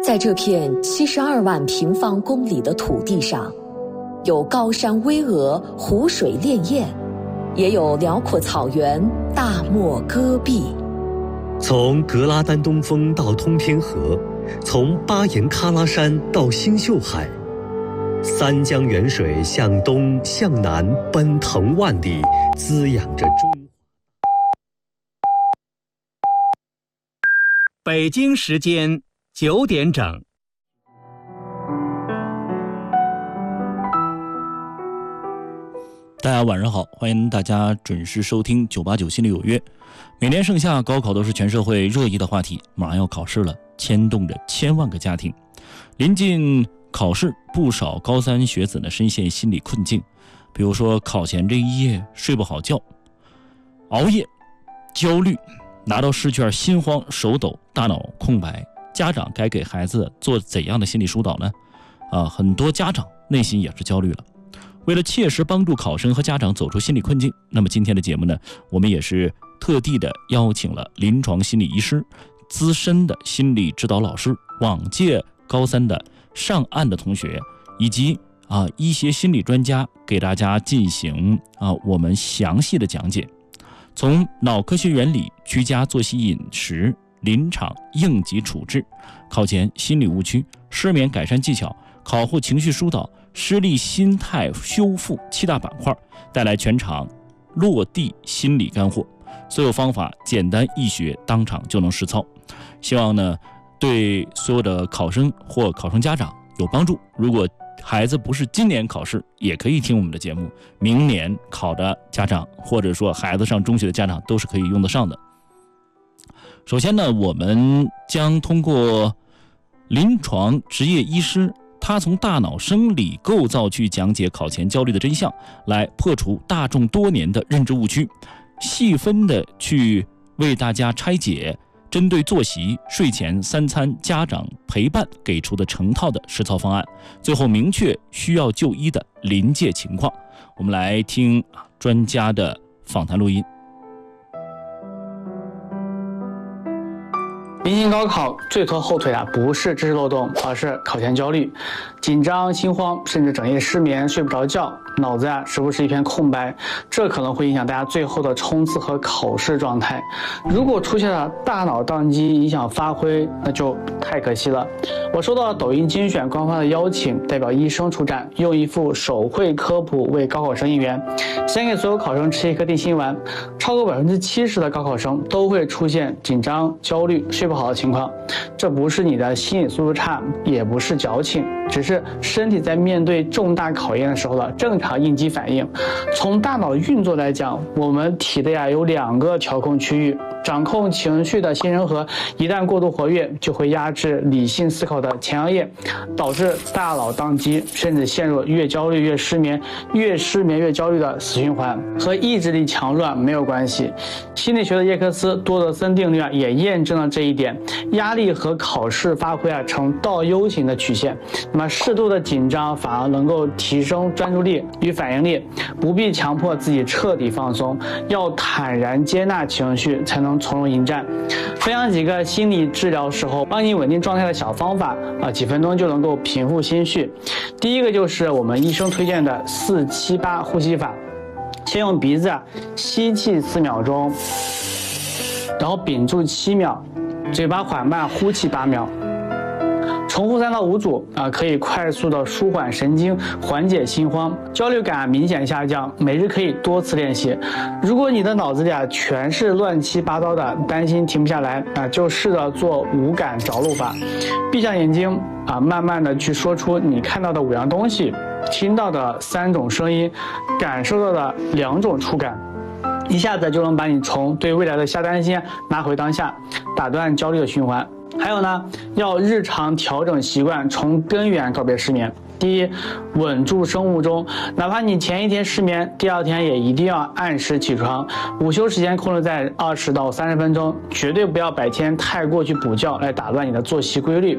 在这片72万平方公里的土地上，有高山巍峨、湖水潋滟，也有辽阔草原、大漠戈壁。 从格拉丹东峰到通天河，从巴颜喀拉山到星宿海，三江源水向东向南奔腾万里，滋养着中华。 北京时间9点整。 大家晚上好，欢迎大家准时收听989心里有约。每年盛夏，高考都是全社会热议的话题，马上要考试了，牵动着千万个家庭。临近考试，不少高三学子呢深陷心理困境，比如说考前这一夜睡不好觉，熬夜、焦虑，拿到试卷心慌手抖，大脑空白。家长该给孩子做怎样的心理疏导呢？很多家长内心也是焦虑了。为了切实帮助考生和家长走出心理困境，那么今天的节目呢，我们也是特地的邀请了临床心理医师、资深的心理指导老师、往届高三的上岸的同学，以及一些心理专家，给大家进行我们详细的讲解。从脑科学原理、居家作息饮食、临场应急处置、考前心理误区、失眠改善技巧、考后情绪疏导、失利心态修复7大板块，带来全场落地心理干货。所有方法简单易学，当场就能实操。希望呢，对所有的考生或考生家长有帮助。如果孩子不是今年考试，也可以听我们的节目，明年考的家长，或者说孩子上中学的家长，都是可以用得上的。首先呢，我们将通过临床职业医师，他从大脑生理构造去讲解考前焦虑的真相，来破除大众多年的认知误区，细分的去为大家拆解针对作息、睡前3餐家长陪伴给出的成套的实操方案，最后明确需要就医的临界情况。我们来听专家的访谈录音。 临近高考，最拖后腿的不是知识漏洞，而是考前焦虑、紧张、心慌，甚至整夜失眠、睡不着觉，脑子时不时一片空白，这可能会影响大家最后的冲刺和考试状态。如果出现了大脑宕机，影响发挥，那就太可惜了。我收到了抖音精选官方的邀请，代表医生出战，用一副手绘科普为高考生应援，先给所有考生吃一颗定心丸。超过70%的高考生都会出现紧张、焦虑、睡不好的情况，这不是你的心理素质差，也不是矫情，只是身体在面对重大考验的时候的正常应激反应。从大脑运作来讲，我们体内有2个调控区域，掌控情绪的杏仁核一旦过度活跃，就会压制理性思考的前额叶，导致大脑宕机，甚至陷入越焦虑越失眠，越失眠越焦虑的死循环。和意志力强弱没有关系。心理学的叶克斯多德森定律也验证了这一点。压力和考试发挥呈倒 U 型的曲线，那么适度的紧张反而能够提升专注力与反应力，不必强迫自己彻底放松，要坦然接纳情绪，才能从容迎战。分享几个心理治疗时候帮你稳定状态的小方法几分钟就能够平复心绪。第一个就是我们医生推荐的4-7-8呼吸法，先用鼻子吸气4秒钟，然后屏住7秒，嘴巴缓慢呼气8秒，重复3到5组可以快速的舒缓神经，缓解心慌，焦虑感明显下降。每日可以多次练习。如果你的脑子里全是乱七八糟的，担心停不下来就试着做五感着陆法，闭上眼睛慢慢的去说出你看到的5样东西，听到的3种声音，感受到的2种触感，一下子就能把你从对未来的瞎担心拿回当下，打断焦虑的循环。还有呢，要日常调整习惯，从根源告别失眠。第一，稳住生物钟，哪怕你前一天失眠，第2天也一定要按时起床，午休时间控制在20到30分钟，绝对不要白天太过去补觉来打乱你的作息规律。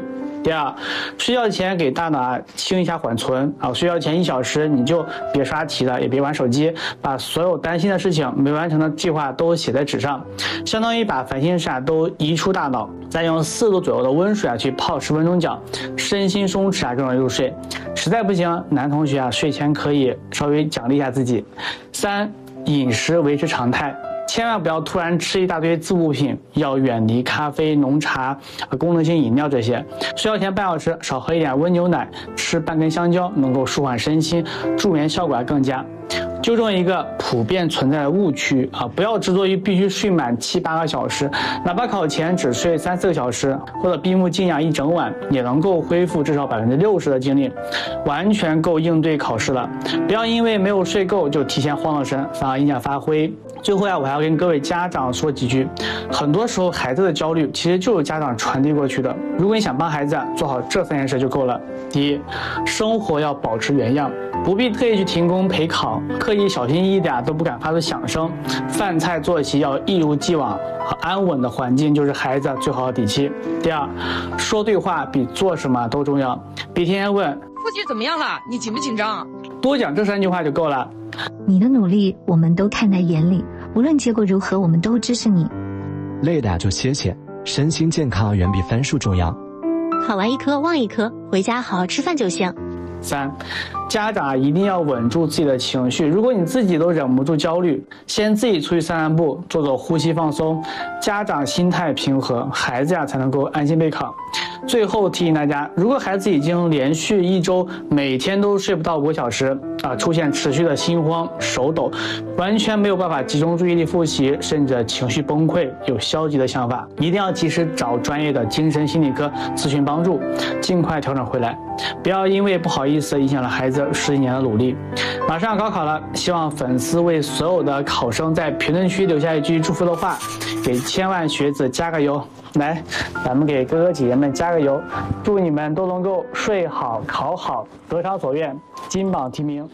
第二，睡觉前给大脑清一下缓存啊，睡觉前1小时你就别刷题了，也别玩手机，把所有担心的事情、没完成的计划都写在纸上，相当于把烦心事都移出大脑，再用4度左右的温水去泡10分钟脚，身心松弛更容易入睡。实在不行，男同学睡前可以稍微奖励一下自己。3，饮食维持常态。千万不要突然吃一大堆自补品，要远离咖啡、浓茶、功能性饮料这些。睡觉前半小时少喝一点温牛奶，吃半根香蕉，能够舒缓身心，助眠效果更佳。纠正一个普遍存在的误区啊，不要执着于必须睡满7、8个小时，哪怕考前只睡3、4个小时，或者闭目静养1整晚，也能够恢复至少60%的精力，完全够应对考试了。不要因为没有睡够就提前慌了神，反而影响发挥。最后我还要跟各位家长说几句，很多时候孩子的焦虑其实就是家长传递过去的。如果你想帮孩子做好这3件事就够了。第一，生活要保持原样，不必特意去停工陪考，刻意小心翼翼的都不敢发出响声。饭菜作息要一如既往，安稳的环境就是孩子最好的底气。第二，说对话比做什么都重要，别天天问复习怎么样了，你紧不紧张？ 多讲这3句话就够了。 你的努力我们都看在眼里，无论结果如何我们都支持你。 累的就歇歇，身心健康远比分数重要。 考完1科忘1科，回家好好吃饭就行。 3，家长一定要稳住自己的情绪。如果你自己都忍不住焦虑，先自己出去散散步，做做呼吸放松，家长心态平和，孩子才能够安心备考。最后提醒大家，如果孩子已经连续1周每天都睡不到5个小时出现持续的心慌、手抖，完全没有办法集中注意力复习，甚至情绪崩溃，有消极的想法，一定要及时找专业的精神心理科咨询帮助，尽快调整回来，不要因为不好意思影响了孩子10几年的努力。马上要高考了，希望粉丝为所有的考生在评论区留下一句祝福的话，给千万学子加个油。来，咱们给哥哥姐姐们加个油，祝你们都能够睡好、考好，得偿所愿，金榜题名。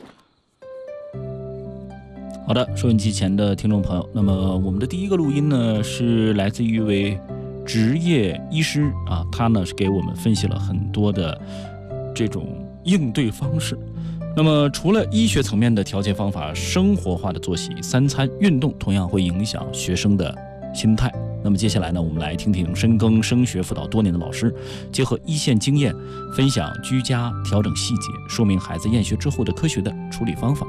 好的，收音机前的听众朋友，那么我们的第一个录音呢，是来自于一位职业医师啊，他呢是给我们分析了很多的这种应对方式。那么除了医学层面的调节方法，生活化的作息、3餐、运动同样会影响学生的心态。那么接下来呢，我们来听听深耕升学辅导多年的老师，结合一线经验，分享居家调整细节，说明孩子厌学之后的科学的处理方法。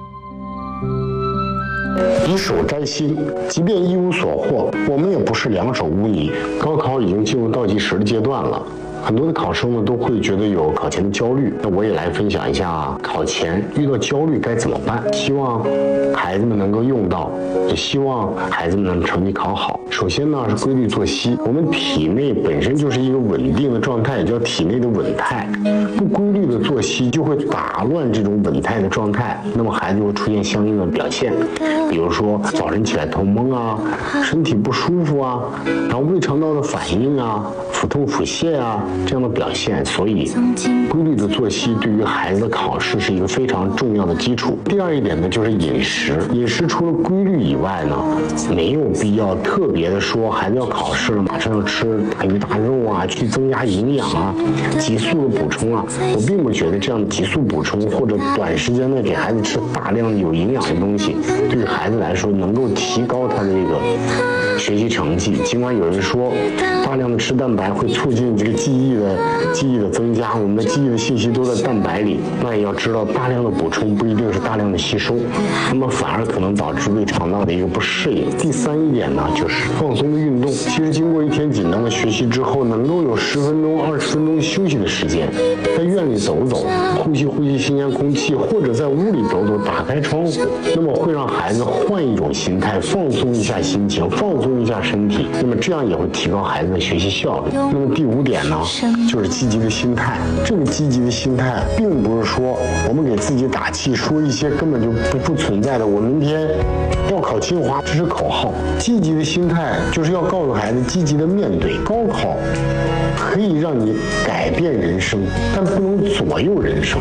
以手摘星，即便一无所获，我们也不是两手污泥。高考已经进入倒计时的阶段了。很多的考生呢都会觉得有考前的焦虑，那我也来分享一下考前遇到焦虑该怎么办，希望孩子们能够用到，也希望孩子们能成绩考好。首先呢是规律作息，我们体内本身就是一个稳定的状态，也叫体内的稳态，不规律的作息就会打乱这种稳态的状态，那么孩子会出现相应的表现，比如说早晨起来头懵啊，身体不舒服啊，然后胃肠道的反应啊，腹痛腹泻啊这样的表现。所以规律的作息对于孩子的考试是一个非常重要的基础。第二一点呢就是饮食，饮食除了规律以外呢，没有必要特别的说孩子要考试了马上要吃大鱼大肉啊，去增加营养啊，急速的补充啊。我并不觉得这样急速补充或者短时间内给孩子吃大量有营养的东西，对于孩子来说能够提高他的这个学习成绩。尽管有人说大量的吃蛋白会促进这个记忆的增加，我们的记忆的信息都在蛋白里，那也要知道大量的补充不一定是大量的吸收，那么反而可能导致胃肠道的一个不适应。第三一点呢就是放松的运动，其实经过一天紧张的学习之后，能够有10分钟20分钟休息的时间，在院里走走，呼吸新鲜空气，或者在屋里走走，打开窗户，那么会让孩子换一种心态，放松一下心情，放松一下身体，那么这样也会提高孩子的学习效率。那么第5点呢就是积极的心态。这个积极的心态并不是说我们给自己打气，说一些根本就不存在的我明天要考清华，这是口号。积极的心态就是要告诉孩子积极的面对高考，可以让你改变人生，但不能左右人生。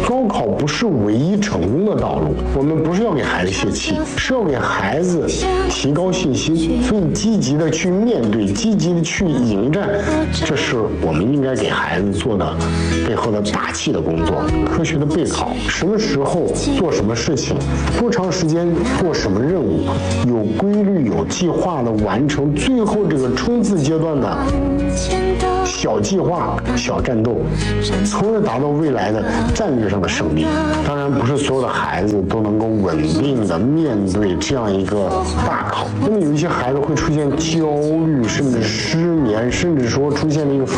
高考不是唯一成功的道路，我们不是要给孩子泄气，是要给孩子提高信心，所以积极的去面对，积极的去迎战，这是我们应该给孩子做的背后的打气的工作。科学的备考，什么时候做什么事情，多长时间做什么任务，有规律有计划的完成最后这个冲刺阶段的小计划、小战斗，从而达到未来的战略上的胜利。当然，不是所有的孩子都能够稳定的面对这样一个大考。那么有一些孩子会出现焦虑，甚至失眠，甚至说出现了一个